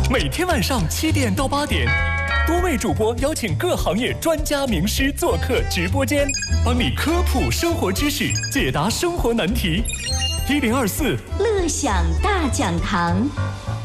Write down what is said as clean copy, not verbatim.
每天晚上7点到8点，多位主播邀请各行业专家名师做客直播间，帮你科普生活知识，解答生活难题。1024 乐享大讲堂。